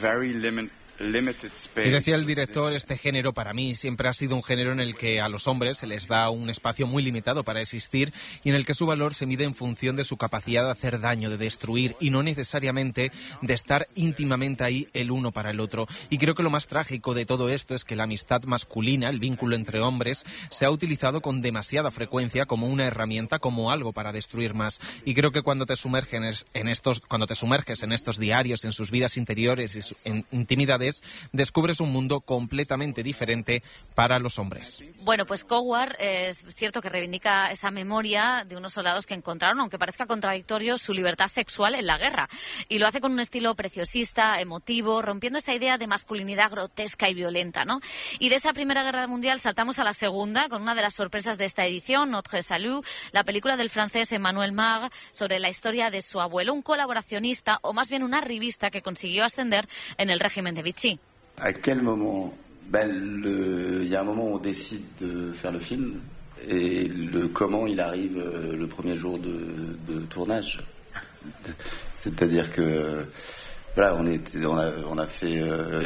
Y decía el director, este género para mí siempre ha sido un género en el que a los hombres se les da un espacio muy limitado para existir y en el que su valor se mide en función de su capacidad de hacer daño, de destruir y no necesariamente de estar íntimamente ahí el uno para el otro. Y creo que lo más trágico de todo esto es que la amistad masculina, el vínculo entre hombres, se ha utilizado con demasiada frecuencia como una herramienta, como algo para destruir más. Y creo que cuando te sumerges en estos diarios, en sus vidas interiores y en intimidades, descubres un mundo completamente diferente para los hombres. Bueno, pues Coward es cierto que reivindica esa memoria de unos soldados que encontraron, aunque parezca contradictorio, su libertad sexual en la guerra. Y lo hace con un estilo preciosista, emotivo, rompiendo esa idea de masculinidad grotesca y violenta, ¿no? Y de esa Primera Guerra Mundial saltamos a la Segunda, con una de las sorpresas de esta edición, Notre Salut, la película del francés Emmanuel Magre sobre la historia de su abuelo, un colaboracionista, o más bien un arribista que consiguió ascender en el régimen de Vichy. À quel moment? Il y a un moment où on décide de faire le film et comment il arrive le premier jour de tournage. C'est-à-dire que voilà, on a fait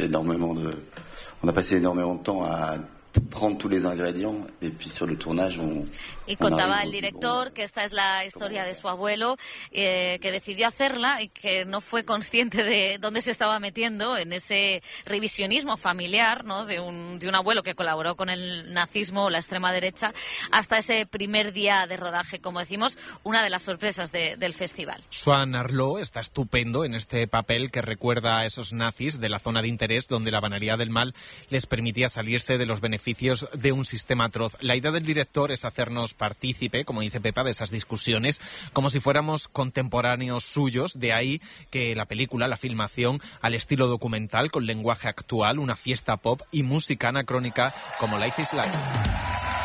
on a passé énormément de temps à prendre tous les ingrédients et puis sur le tournage y contaba el director que esta es la historia de su abuelo, que decidió hacerla y que no fue consciente de dónde se estaba metiendo en ese revisionismo familiar, ¿no? de un abuelo que colaboró con el nazismo o la extrema derecha, hasta ese primer día de rodaje, como decimos, una de las sorpresas del festival. Swan Arlo está estupendo en este papel que recuerda a esos nazis de la zona de interés donde la banalidad del mal les permitía salirse de los beneficios de un sistema atroz. La idea del director es hacernos partícipe, como dice Pepa, de esas discusiones, como si fuéramos contemporáneos suyos, de ahí que la película, la filmación, al estilo documental, con lenguaje actual, una fiesta pop y música anacrónica como Life is Life.